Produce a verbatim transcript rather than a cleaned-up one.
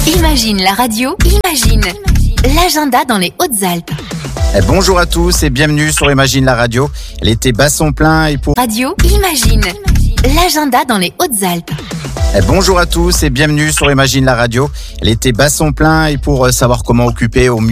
Imagine la radio, imagine l'agenda dans les Hautes-Alpes. Eh, bonjour à tous et bienvenue sur Imagine la radio. L'été bat son plein et pour... Radio, imagine l'agenda dans les Hautes-Alpes. Eh, bonjour à tous et bienvenue sur Imagine la radio. L'été bat son plein et pour savoir comment occuper au mieux